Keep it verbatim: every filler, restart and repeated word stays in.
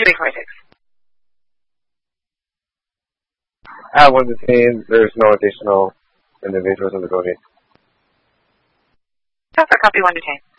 two eight four six. At one to ten, there's no additional individuals in the building. Alpha, copy one to ten.